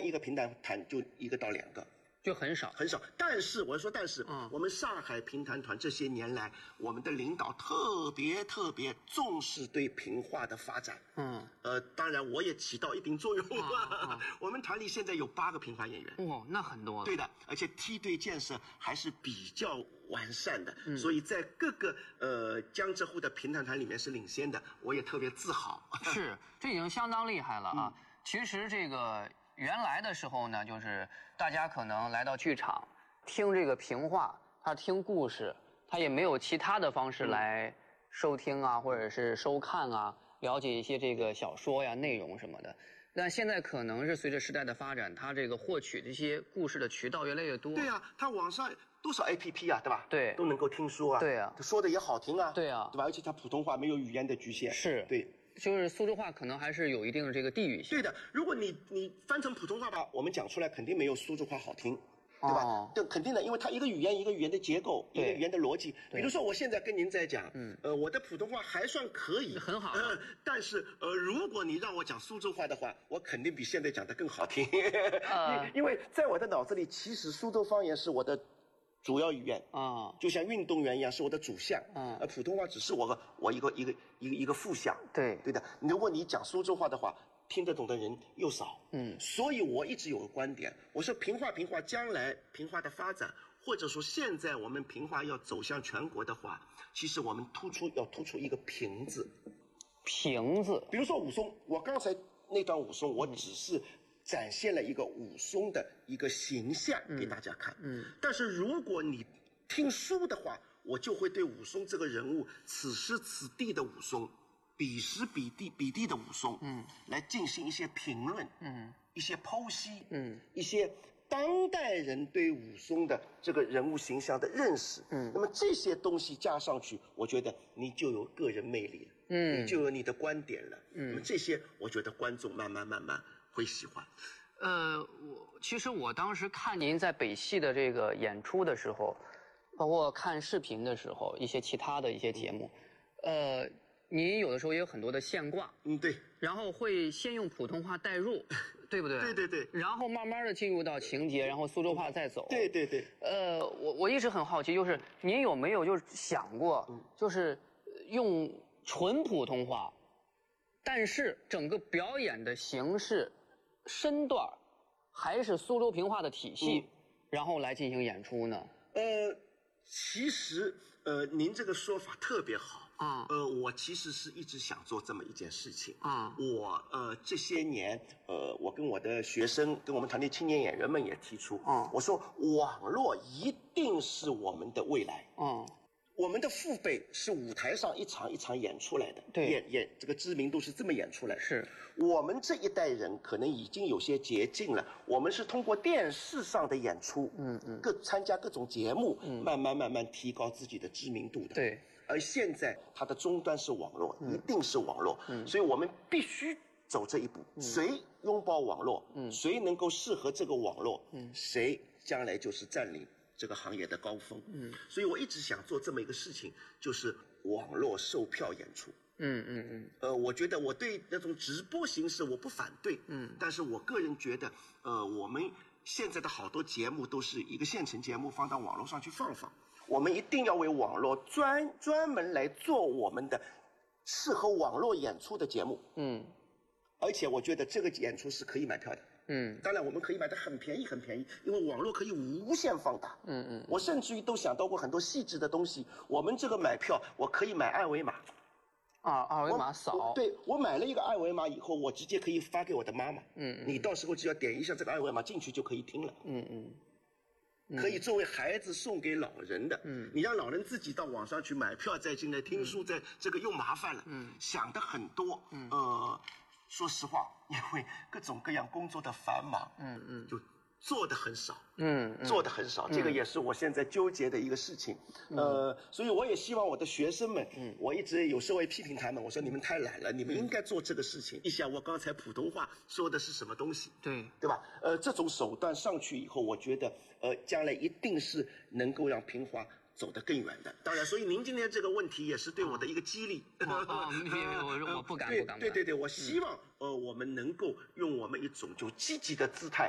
般一个评弹就1个到2个。 就很少， 很少。但是我说，我们上海评弹团这些年来，我们的领导特别重视对评话的发展。当然我也起到一定作用。我们团里现在有8个评话演员。 哦，那很多了。 对的，而且梯队建设还是比较完善的，所以在各个江浙沪的评弹团里面是领先的，我也特别自豪。 是，这已经相当厉害了啊。其实这个。原来的时候呢，就是大家可能来到剧场听这个评话，他听故事，他也没有其他的方式来收听啊，或者是收看啊，了解一些这个小说呀、内容什么的。但现在可能是随着时代的发展，他这个获取这些故事的渠道越来越多。 对啊，他网上多少 APP 啊，对吧？ 对， 都能够听说啊。 对啊， 他说的也好听啊。 对啊， 对吧？而且他普通话没有语言的局限。 是， 对。 就是苏州话可能还是有一定的这个地域性。 对的，如果你翻成普通话吧，我们讲出来肯定没有苏州话好听，对吧？这肯定的，因为它一个语言一个语言的结构，一个语言的逻辑。比如说我现在跟您在讲，我的普通话还算可以， 很好。 但是如果你让我讲苏州话的话，我肯定比现在讲的更好听。因为在我的脑子里，其实苏州方言是我的主要语言啊，就像运动员一样，是我的主项啊，而普通话只是我一个副项。对的，如果你讲苏州话的话，听得懂的人又少。所以我一直有个观点，我说评话将来评话的发展，或者说现在我们评话要走向全国的话，其实我们要突出一个评字。 评字， 比如说武松，我刚才那段武松，我只是展现了一个武松的一个形象给大家看。但是如果你听书的话，我就会对武松这个人物，此时此地的武松，彼时彼地的武松，来进行一些评论，一些剖析，一些当代人对武松的这个人物形象的认识。那么这些东西加上去，我觉得你就有个人魅力了，你就有你的观点了。那么这些，我觉得观众慢慢会喜欢。 其实我当时看您在北戏的这个演出的时候，包括看视频的时候，一些其他的一些节目，您有的时候也有很多的现挂， 对， 然后会先用普通话带入，对不对？ 对， 然后慢慢的进入到情节，然后苏州话再走。 对。 我一直很好奇，就是您有没有就是想过，就是用纯普通话，但是整个表演的形式、身段还是苏州评话的体系，然后来进行演出呢？ 其实您这个说法特别好啊。我其实是一直想做这么一件事情啊。我这些年我跟我的学生，跟我们团队青年演员们也提出啊，我说网络一定是我们的未来。我们的父辈是舞台上一场一场演出来的，对，演这个知名度是这么演出来的。是我们这一代人可能已经有些捷径了，我们是通过电视上的演出，参加各种节目，慢慢提高自己的知名度的。对，而现在它的终端是网络，一定是网络，所以我们必须走这一步。谁拥抱网络，谁能够适合这个网络，谁将来就是占领这个行业的高峰。所以我一直想做这么一个事情，就是网络售票演出。我觉得我对那种直播形式我不反对，但是我个人觉得，我们现在的好多节目都是一个现成节目放到网络上去放，我们一定要为网络专门来做我们的适合网络演出的节目。而且我觉得这个演出是可以买票的。当然我们可以买的很便宜，因为网络可以无限放大。我甚至于都想到过很多细致的东西。我们这个买票，我可以买二维码。 二维码扫。 对，我买了一个二维码以后，我直接可以发给我的妈妈。你到时候只要点一下这个二维码进去就可以听了。可以作为孩子送给老人的。你让老人自己到网上去买票再进来听书，在这个又麻烦了。想的很多。说实话，因为各种各样工作的繁忙，就做的很少，做的很少，这个也是我现在纠结的一个事情。所以我也希望我的学生们，我一直有时候也批评他们，我说你们太懒了，你们应该做这个事情。一想我刚才普通话说的是什么东西，对吧？这种手段上去以后，我觉得将来一定是能够让评话走得更远的。当然，所以您今天这个问题也是对我的一个激励。 我不敢。 对，我希望我们能够用我们一种就积极的姿态